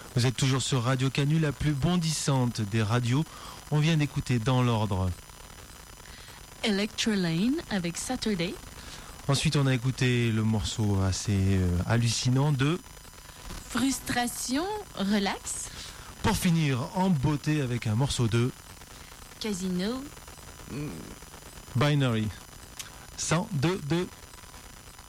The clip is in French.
Vous êtes toujours sur Radio Canu, la plus bondissante des radios. On vient d'écouter dans l'ordre Electrolane avec Saturday. Ensuite, on a écouté le morceau assez hallucinant de Frustration, relax. Pour finir en beauté avec un morceau de Casino. Binary. 100, 2, 2.